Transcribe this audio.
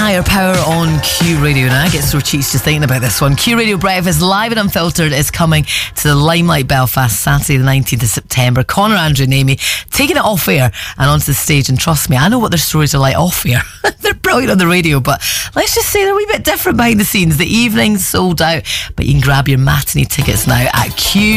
Higher Power on Q Radio. Now I get sore cheeks just thinking about this one. Q Radio Breakfast Live and Unfiltered is coming to the Limelight Belfast Saturday the 19th of September. Connor, Andrew and Amy taking it off air and onto the stage, and trust me, I know what their stories are like off air. They're brilliant on the radio, but let's just say they're a wee bit different behind the scenes. The evening's sold out, but you can grab your matinee tickets now at Q